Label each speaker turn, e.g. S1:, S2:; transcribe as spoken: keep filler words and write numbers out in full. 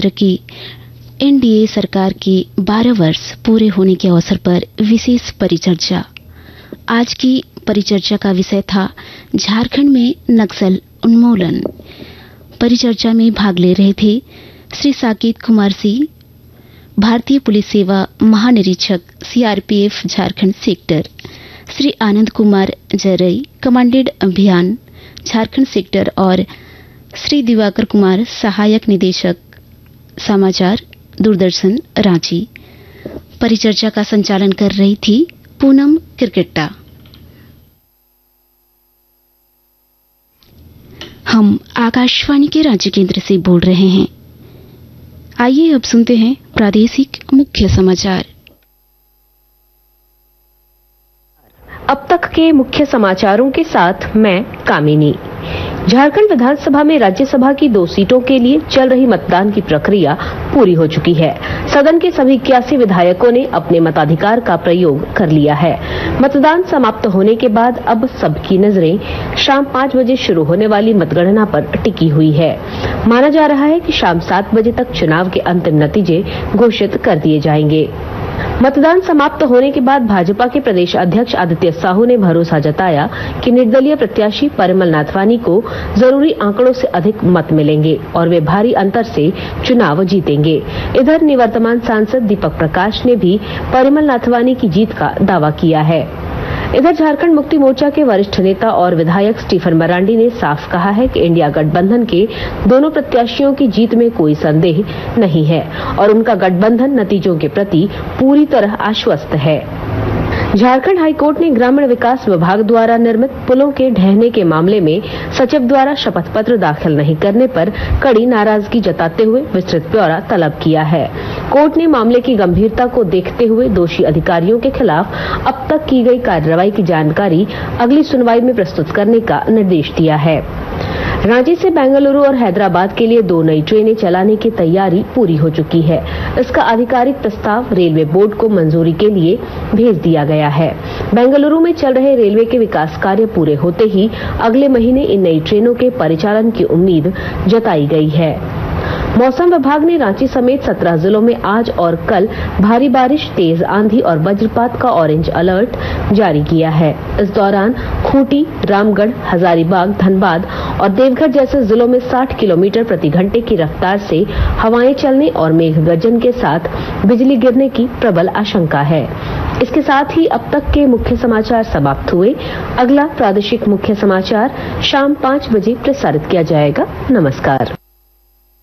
S1: केंद्र की एनडीए सरकार की बारह वर्ष पूरे होने के अवसर पर विशेष परिचर्चा। आज की परिचर्चा का विषय था झारखंड में नक्सल उन्मूलन। परिचर्चा में भाग ले रहे थे श्री साकेत कुमार सिंह, भारतीय पुलिस सेवा महानिरीक्षक सीआरपीएफ झारखंड सेक्टर, श्री आनंद कुमार जरई, कमांडेंट अभियान झारखंड सेक्टर और श्री दिवाकर कुमार, सहायक निदेशक समाचार दूरदर्शन रांची। परिचर्चा का संचालन कर रही थी पूनम किरकेट्टा। हम आकाशवाणी के रांची केंद्र से बोल रहे हैं। आइए अब सुनते हैं प्रादेशिक मुख्य समाचार।
S2: अब तक के मुख्य समाचारों के साथ मैं कामिनी। झारखंड विधानसभा में राज्यसभा की दो सीटों के लिए चल रही मतदान की प्रक्रिया पूरी हो चुकी है। सदन के सभी इक्यासी विधायकों ने अपने मताधिकार का प्रयोग कर लिया है। मतदान समाप्त होने के बाद अब सबकी नजरें शाम पांच बजे शुरू होने वाली मतगणना पर टिकी हुई है। माना जा रहा है कि शाम सात बजे तक चुनाव के अंतिम नतीजे घोषित कर दिए जाएंगे। मतदान समाप्त होने के बाद भाजपा के प्रदेश अध्यक्ष आदित्य साहू ने भरोसा जताया कि निर्दलीय प्रत्याशी परिमल नाथवानी को जरूरी आंकड़ों से अधिक मत मिलेंगे और वे भारी अंतर से चुनाव जीतेंगे। इधर निवर्तमान सांसद दीपक प्रकाश ने भी परिमल नाथवानी की जीत का दावा किया है। इधर झारखंड मुक्ति मोर्चा के वरिष्ठ नेता और विधायक स्टीफन मरांडी ने साफ कहा है कि इंडिया गठबंधन के दोनों प्रत्याशियों की जीत में कोई संदेह नहीं है और उनका गठबंधन नतीजों के प्रति पूरी तरह आश्वस्त है। झारखंड हाईकोर्ट ने ग्रामीण विकास विभाग द्वारा निर्मित पुलों के ढहने के मामले में सचिव द्वारा शपथ पत्र दाखिल नहीं करने पर कड़ी नाराजगी जताते हुए विस्तृत ब्यौरा तलब किया है। कोर्ट ने मामले की गंभीरता को देखते हुए दोषी अधिकारियों के खिलाफ अब तक की गई कार्रवाई की जानकारी अगली सुनवाई में प्रस्तुत करने का निर्देश दिया है। रांची से बेंगलुरु और हैदराबाद के लिए दो नई ट्रेनें चलाने की तैयारी पूरी हो चुकी है। इसका आधिकारिक प्रस्ताव रेलवे बोर्ड को मंजूरी के लिए भेज दिया गया है। बेंगलुरु में चल रहे रेलवे के विकास कार्य पूरे होते ही अगले महीने इन नई ट्रेनों के परिचालन की उम्मीद जताई गई है। मौसम विभाग ने रांची समेत सत्रह जिलों में आज और कल भारी बारिश, तेज आंधी और वज्रपात का ऑरेंज अलर्ट जारी किया है। इस दौरान खूंटी, रामगढ़, हजारीबाग, धनबाद और देवघर जैसे जिलों में साठ किलोमीटर प्रति घंटे की रफ्तार से हवाएं चलने और मेघ गर्जन के साथ बिजली गिरने की प्रबल आशंका है। इसके साथ ही अब तक के मुख्य समाचार समाप्त हुए। अगला प्रादेशिक मुख्य समाचार शाम पांच बजे प्रसारित किया जाएगा। नमस्कार।